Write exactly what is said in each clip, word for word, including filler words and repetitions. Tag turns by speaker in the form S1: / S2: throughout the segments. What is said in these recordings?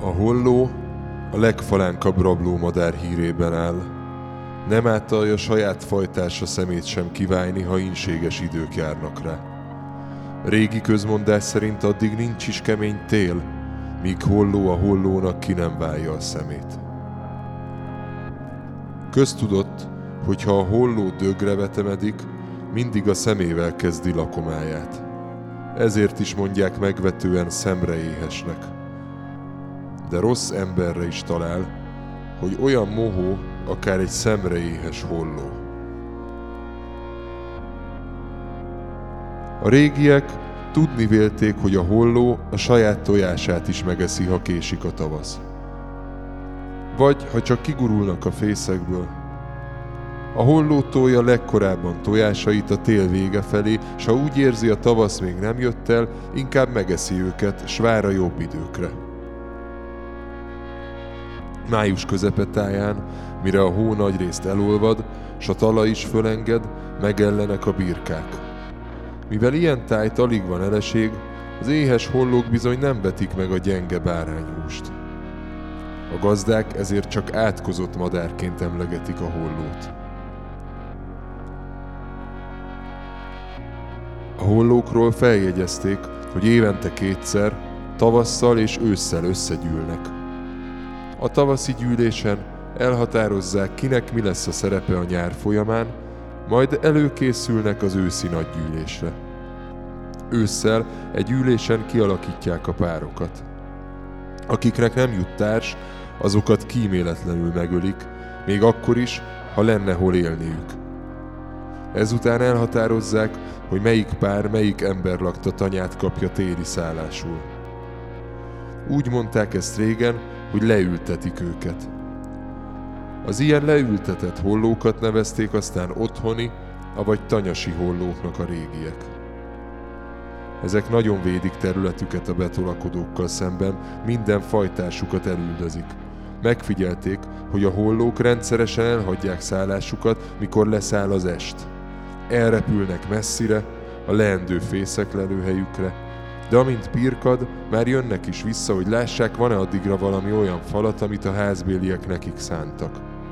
S1: A holló a legfalánkabb rablómadár hírében áll. Nem átalja saját fajtársa szemét sem kiválni, ha ínséges idők járnak rá. Régi közmondás szerint addig nincs is kemény tél, míg holló a hollónak ki nem válja a szemét. Köztudott, hogy ha a holló dögre vetemedik, mindig a szemével kezdi lakomáját. Ezért is mondják megvetően szemreéhesnek. De rossz emberre is talál, hogy olyan mohó, akár egy szemreéhes holló. A régiek tudni vélték, hogy a holló a saját tojását is megeszi, ha késik a tavasz. Vagy ha csak kigurulnak a fészekből. A holló tolja legkorábban tojásait a tél vége felé, s ha úgy érzi, a tavasz még nem jött el, inkább megeszi őket, s vár a jobb időkre. Május közepetáján, mire a hó nagyrészt elolvad, s a talaj is fölenged, megellenek a birkák. Mivel ilyen tájt alig van eleség, az éhes hollók bizony nem vetik meg a gyenge bárányhúst. A gazdák ezért csak átkozott madárként emlegetik a hollót. A hollókról feljegyezték, hogy évente kétszer, tavasszal és ősszel összegyűlnek. A tavaszi gyűlésen elhatározzák, kinek mi lesz a szerepe a nyár folyamán, majd előkészülnek az őszi nagygyűlésre. Ősszel egy ülésen kialakítják a párokat. Akiknek nem jut társ, azokat kíméletlenül megölik, még akkor is, ha lenne hol élniük. Ezután elhatározzák, hogy melyik pár, melyik emberlakta tanyát kapja téli szállásul. Úgy mondták ezt régen, hogy leültetik őket. Az ilyen leültetett hollókat nevezték aztán otthoni, avagy tanyasi hollóknak a régiek. Ezek nagyon védik területüket a betolakodókkal szemben, minden fajtásukat elüldözik. Megfigyelték, hogy a hollók rendszeresen elhagyják szállásukat, mikor leszáll az est. Elrepülnek messzire, a leendő fészek lelőhelyükre, de amint pirkad, már jönnek is vissza, hogy lássák, van-e addigra valami olyan falat, amit a házbéliek nekik szántak.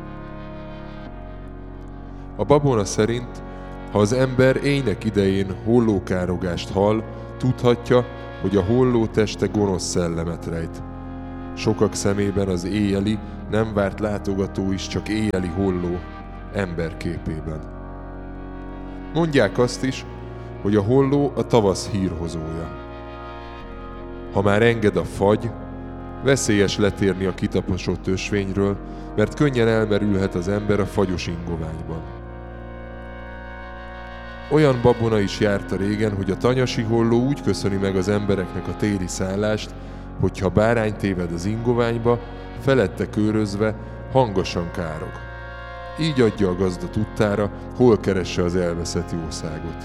S1: A babona szerint, ha az ember éjnek idején hollókárogást hall, tudhatja, hogy a holló teste gonosz szellemet rejt. Sokak szemében az éjjeli, nem várt látogató is csak éjjeli holló, ember képében. Mondják azt is, hogy a holló a tavasz hírhozója. Ha már enged a fagy, veszélyes letérni a kitaposott ösvényről, mert könnyen elmerülhet az ember a fagyos ingoványban. Olyan babona is járt a régen, hogy a tanyasi holló úgy köszöni meg az embereknek a téli szállást, hogyha bárány téved az ingoványba, felette körözve hangosan károg. Így adja a gazda tudtára, hol keresse az elveszett jószágot.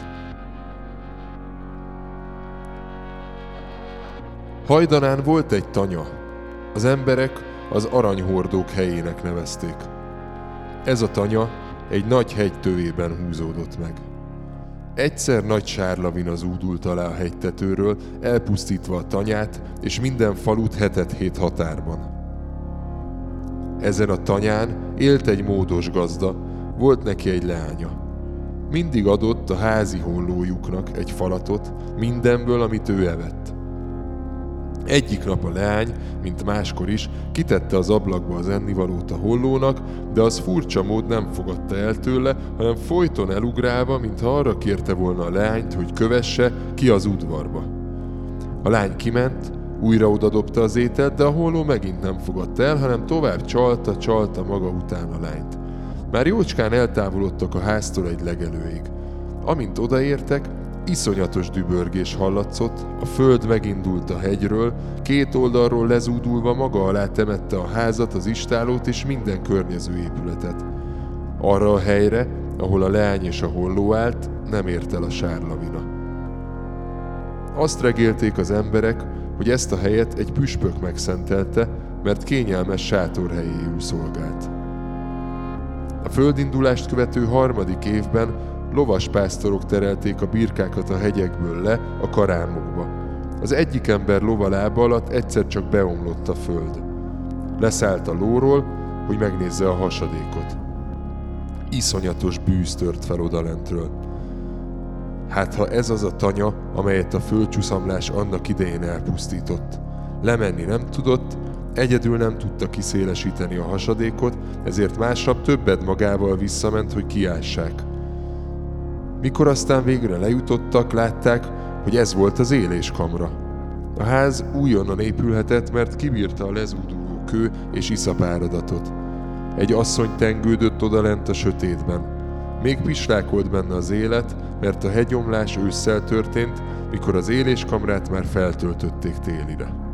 S1: Hajdanán volt egy tanya. Az emberek az aranyhordók helyének nevezték. Ez a tanya egy nagy hegy tövében húzódott meg. Egyszer nagy sárlavina zúdult alá a hegytetőről, elpusztítva a tanyát és minden falut hetet hét határban. Ezen a tanyán élt egy módos gazda, volt neki egy leánya. Mindig adott a házi hollójuknak egy falatot, mindenből, amit ő evett. Egyik nap a leány, mint máskor is, kitette az ablakba az ennivalót a hollónak, de az furcsa mód nem fogadta el tőle, hanem folyton elugrálva, mintha arra kérte volna a leányt, hogy kövesse ki az udvarba. A lány kiment, újra odadobta az ételt, de a holló megint nem fogadta el, hanem tovább csalta, csalta maga után a lányt. Már jócskán eltávolodtak a háztól egy legelőig. Amint odaértek, iszonyatos dübörgés hallatszott, a föld megindult a hegyről, két oldalról lezúdulva maga alá temette a házat, az istálót és minden környező épületet. Arra a helyre, ahol a leány és a holló állt, nem ért el a sárlavina. Azt regélték az emberek, hogy ezt a helyet egy püspök megszentelte, mert kényelmes sátorhelyéül szolgált. A földindulást követő harmadik évben lovaspásztorok terelték a birkákat a hegyekből le a karámokba, Az egyik ember lova lába alatt egyszer csak beomlott a föld. Leszállt a lóról, hogy megnézze a hasadékot. Iszonyatos bűz tört fel odalentről. Hát ha ez az a tanya, amelyet a földcsúszamlás annak idején elpusztított. Lemenni nem tudott, egyedül nem tudta kiszélesíteni a hasadékot, ezért másnap többet magával visszament, hogy kiássák. Mikor aztán végre lejutottak, látták, hogy ez volt az éléskamra. A ház újonnan épülhetett, mert kibírta a lezúduló kő és iszapáradatot. Egy asszony tengődött odalent a sötétben. Még pislákolt benne az élet, mert a hegyomlás ősszel történt, mikor az éléskamrát már feltöltötték télire.